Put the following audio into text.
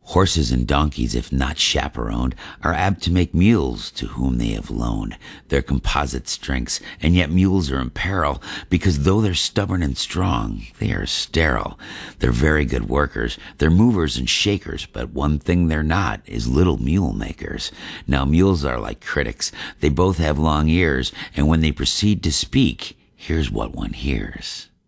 Horses and donkeys, if not chaperoned, are apt to make mules to whom they have loaned their composite strengths, and yet mules are in peril, because though they're stubborn and strong, they are sterile. They're very good workers, they're movers and shakers, but one thing they're not is little mule makers. Now mules are like critics, they both have long ears, and when they proceed to speak, here's what one hears.